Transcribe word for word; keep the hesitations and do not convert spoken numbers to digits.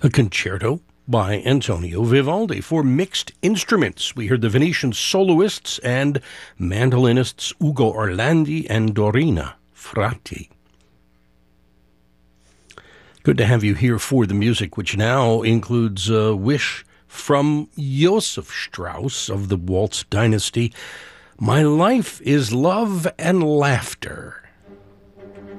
A concerto by Antonio Vivaldi for mixed instruments. We heard the Venetian soloists and mandolinists Ugo Orlandi and Dorina Frati. Good to have you here for the music, which now includes a wish from Joseph Strauss of the Waltz dynasty. My life is love and laughter.